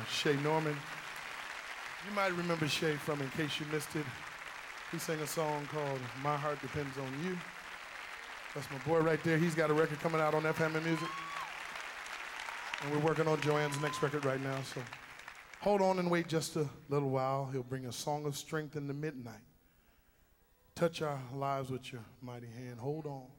Shay Norman. You might remember Shay from In Case You Missed It. He sang a song called My Heart Depends on You. That's my boy right there. He's got a record coming out on FM Music. And we're working on Joanne's next record right now, so hold on and wait just a little while. He'll bring a song of strength in the midnight. Touch our lives with your mighty hand. Hold on.